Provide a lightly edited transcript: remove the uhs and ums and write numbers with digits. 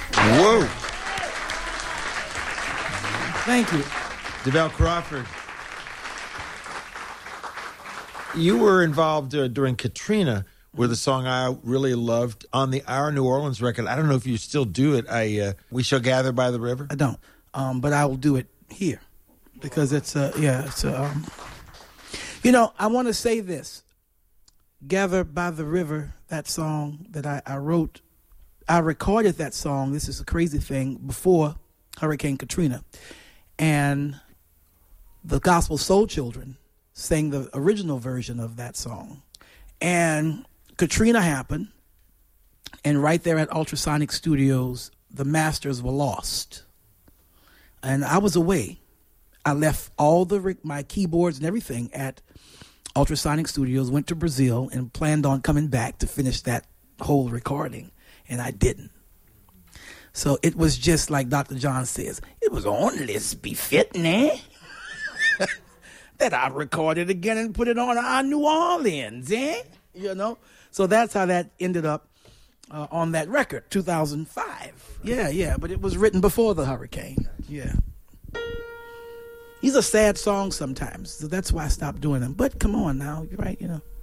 Whoa. Thank you. DeVell Crawford. You were involved during Katrina with a song I really loved on the Our New Orleans record. I don't know if you still do it. We Shall Gather by the River. I don't, but I will do it here because I want to say this. Gather by the River, that song that I wrote, I recorded that song, this is a crazy thing, before Hurricane Katrina. And the Gospel Soul Children sang the original version of that song. And Katrina happened, and right there at Ultrasonic Studios, the masters were lost. And I was away. I left all my keyboards and everything at Ultrasonic Studios, went to Brazil, and planned on coming back to finish that whole recording, and I didn't. So it was just like Dr. John says, it was only befitting, that I recorded again and put it on Our New Orleans, So that's how that ended up on that record, 2005. Yeah, but it was written before the hurricane. Yeah. These are sad songs sometimes, so that's why I stopped doing them. But come on now, you're right,